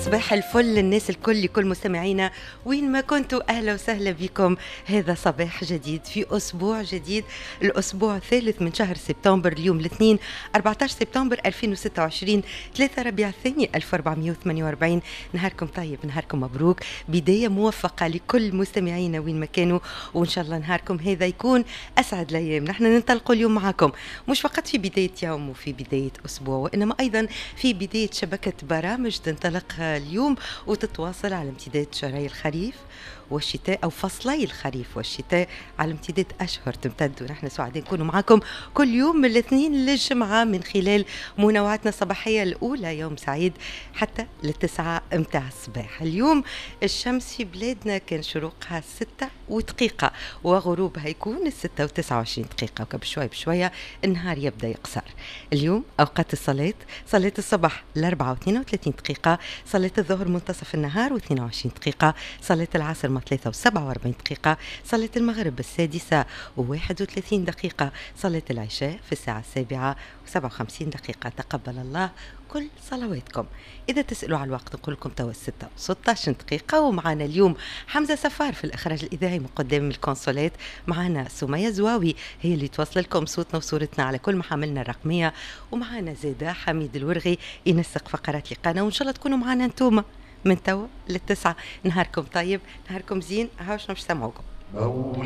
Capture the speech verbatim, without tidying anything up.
صباح الفل للناس الكل، كل مستمعينا وين ما كنتوا، أهلا وسهلا بكم. هذا صباح جديد في أسبوع جديد، الأسبوع الثالث من شهر سبتمبر، اليوم الاثنين أربعة عشر سبتمبر ألفين وستة وعشرين، ثلاثة ربيع الثاني ألف وأربعمائة وثمانية وأربعين. نهاركم طيب، نهاركم مبروك، بداية موفقة لكل مستمعينا وين ما كانوا، وإن شاء الله نهاركم هذا يكون أسعد الأيام. نحن ننطلقوا اليوم معكم مش فقط في بداية يوم وفي بداية أسبوع، وإنما أيضا في بداية شبكة برامج تنطلق اليوم وتتواصل على امتداد شهري الخريف والشتاء، أو فصلي الخريف والشتاء على امتداد أشهر تمتد، ونحن سعداء نكون معكم كل يوم من الاثنين للجمعة من خلال منوعاتنا الصباحية الأولى، يوم سعيد حتى للتسعة متاع الصباح. اليوم الشمس في بلادنا كان شروقها ستة ودقيقة وغروبها يكون الستة وتسعة وعشرين دقيقة، وكبشوي بشوية النهار يبدأ يقصر. اليوم أوقات الصلاة: صلاة الصباح الأربعة واثنين وثلاثين دقيقة، صلاة الظهر منتصف النهار واثنين وعشرين دقيقة، صلاة العصر ثلاثة وسبعة وأربعين دقيقة، صلاة المغرب السادسة وواحد وثلاثين دقيقة، صلاة العشاء في الساعة السابعة وسبعة وخمسين دقيقة. تقبل الله كل صلواتكم. إذا تسألوا على الوقت نقول لكم توا الستة وستة عشر دقيقة. ومعنا اليوم حمزة سفار في الإخراج الإذاعي من قدام الكونسولات، معنا سمية زواوي هي اللي توصل لكم صوتنا وصورتنا على كل محاملنا الرقمية، ومعنا زيدا حميد الورغي ينسق فقرات لقانا، وإن شاء الله تكونوا معنا انتوما من توا للتسعة. نهاركم طيب، نهاركم زين، هاوش مش سامعوكم.